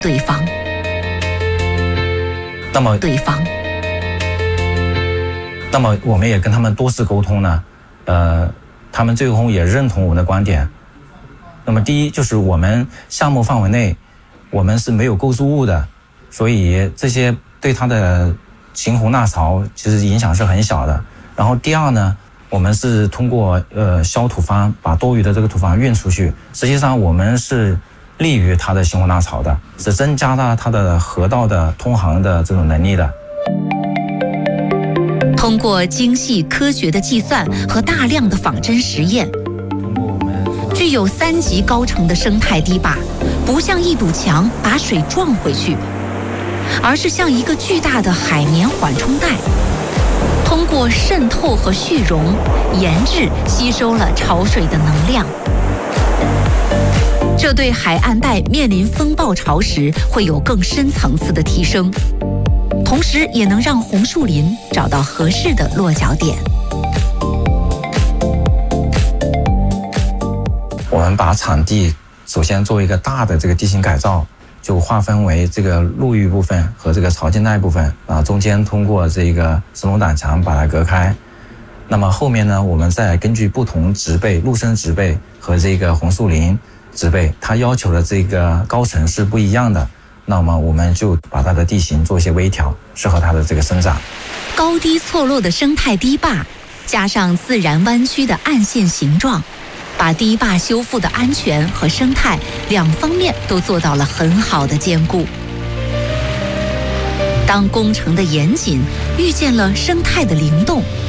对方。 那么我们也跟他们多次沟通呢，他们最后也认同我们的观点。那么第一就是我们项目范围内，我们是没有构筑物的，所以这些对它的形洪纳槽其实影响是很小的。然后第二呢，我们是通过消土方把多余的这个土方运出去，实际上我们是利于它的形洪纳槽的，是增加了它的河道的通航的这种能力的。 通过精细科学的计算和大量的仿真实验，具有3级高程的生态堤坝，不像一堵墙把水撞回去，而是像一个巨大的海绵缓冲带，通过渗透和蓄溶，研制吸收了潮水的能量。这对海岸带面临风暴潮时会有更深层次的提升，同时也能让红树林找到合适的落脚点。 我们把场地首先做一个大的这个地形改造，就划分为这个陆域部分和这个潮间带部分啊，中间通过这个石龙挡墙把它隔开。那么后面呢，我们再根据不同植被、陆生植被和这个红树林植被，它要求的这个高程是不一样的。那么我们就把它的地形做一些微调，适合它的这个生长。 高低错落的生态堤坝，加上自然弯曲的岸线形状，把堤坝修复的安全和生态2方面都做到了很好的兼顾。当工程的严谨遇见了生态的灵动，